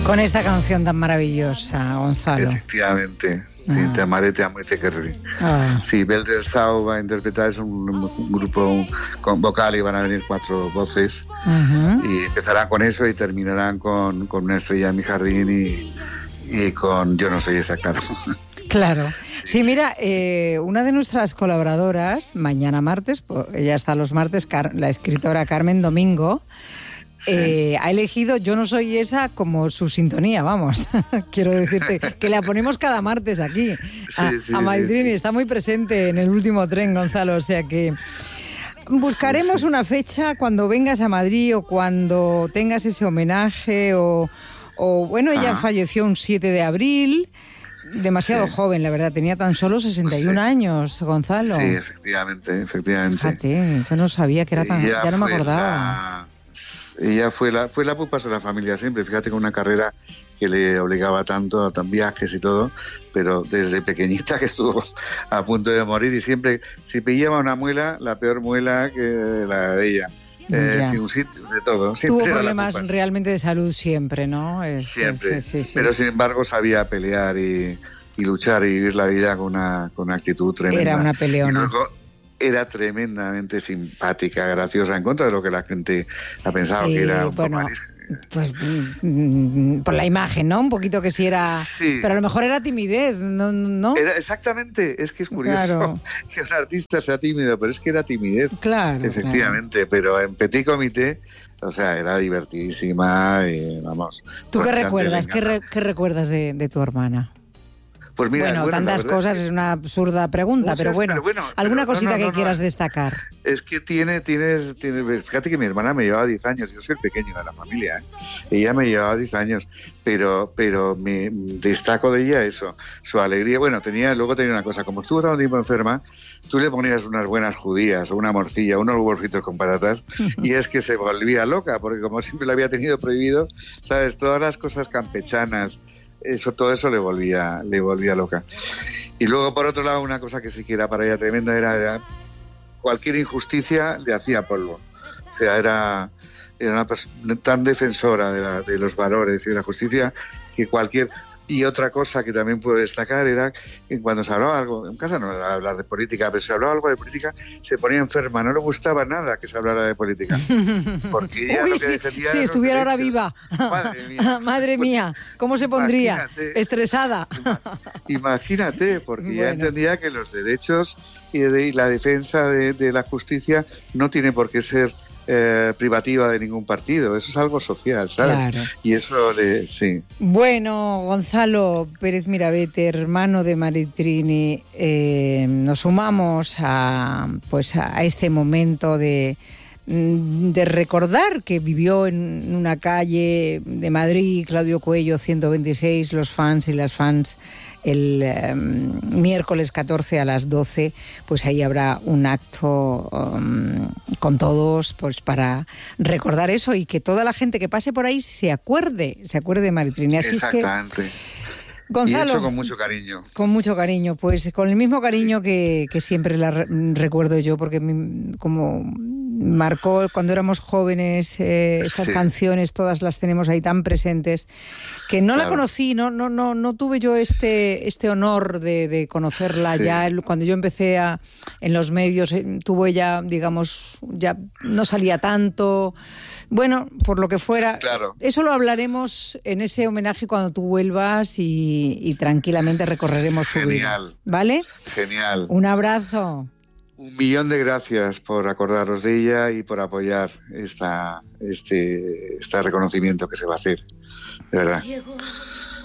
Con esta canción tan maravillosa, Gonzalo. Efectivamente. Sí, te amaré, te amo y te querré. Sí, Bel del Sau va a interpretar, es un grupo con vocal y van a venir 4 voces. Y empezarán con eso y terminarán con Una estrella en mi jardín y con Yo no soy esa, claro. Claro. Sí, mira, una de nuestras colaboradoras, mañana martes, ella está los martes, la escritora Carmen Domingo, ha elegido Yo no soy esa como su sintonía, vamos. Quiero decirte que la ponemos cada martes aquí a Maritrini. Está muy presente en el último tren, Gonzalo, o sea que buscaremos una fecha cuando vengas a Madrid o cuando tengas ese homenaje o bueno, ella falleció un 7 de abril, demasiado joven, la verdad, tenía tan solo 61 años, Gonzalo. Sí, efectivamente. Fíjate, yo no sabía que era tan... Ya no me acordaba. Ella fue la pupas de la familia siempre, fíjate, con una carrera que le obligaba tanto a viajes y todo, pero desde pequeñita que estuvo a punto de morir y siempre, si pillaba una muela, la peor muela que la de ella. Sin un sitio, de todo. Siempre tuvo problemas realmente de salud siempre, ¿no? Siempre, sí. Pero sin embargo sabía pelear y luchar y vivir la vida con una actitud tremenda. Era una peleona. Y luego, era tremendamente simpática, graciosa, en contra de lo que la gente ha pensado que era un poco pues por la imagen, ¿no? Un poquito que sí era... Sí. Pero a lo mejor era timidez, ¿no? Era, exactamente, es que es curioso que un artista sea tímido, pero es que era timidez. Claro. Efectivamente, pero en Petit Comité, o sea, era divertidísima y vamos... ¿Tú qué recuerdas? ¿Qué recuerdas de tu hermana? Pues mira, tantas cosas, es una absurda pregunta, pero bueno, alguna cosita que quieras destacar. Es que tienes, fíjate que mi hermana me llevaba 10 años, yo soy el pequeño de la familia, ella me llevaba 10 años, pero me destaco de ella eso, su alegría. Bueno, luego tenía una cosa, como estuvo tanto tiempo enferma, tú le ponías unas buenas judías, o una morcilla, unos burritos con patatas, y es que se volvía loca, porque como siempre lo había tenido prohibido, ¿sabes? Todas las cosas campechanas, todo eso le volvía loca. Y luego, por otro lado, una cosa que sí que era para ella tremenda era cualquier injusticia le hacía polvo. O sea, era una persona tan defensora de los valores y de la justicia que cualquier... Y otra cosa que también puedo destacar era que cuando se hablaba algo, en casa no era hablar de política, pero se hablaba algo de política, se ponía enferma, no le gustaba nada que se hablara de política. Porque ella lo que defendía si estuviera ahora viva. Madre mía. Madre mía, ¿cómo se pondría? Estresada. Imagínate, porque ya entendía que los derechos y la defensa de la justicia no tiene por qué ser privativa de ningún partido, eso es algo social, ¿sabes? Claro. Y eso sí. Bueno, Gonzalo Pérez Mirabete, hermano de Maritrini, nos sumamos a este momento de recordar que vivió en una calle de Madrid, Claudio Cuello 126, los fans y las fans, el miércoles 14 a las 12, pues ahí habrá un acto con todos, pues para recordar eso y que toda la gente que pase por ahí se acuerde de Maritrini. Así exactamente. Es que, Gonzalo, y hecho con mucho cariño. Con mucho cariño, pues con el mismo cariño que siempre la recuerdo yo, porque como marcó cuando éramos jóvenes estas canciones, todas las tenemos ahí tan presentes, que no la conocí, no tuve yo este honor de conocerla ya cuando yo empecé en los medios, tuvo ella, digamos, ya no salía tanto, bueno, por lo que fuera. Claro. Eso lo hablaremos en ese homenaje cuando tú vuelvas y tranquilamente recorreremos su vida. ¿Vale? Genial. Un abrazo. 1.000.000 de gracias por acordaros de ella y por apoyar este reconocimiento que se va a hacer, de verdad.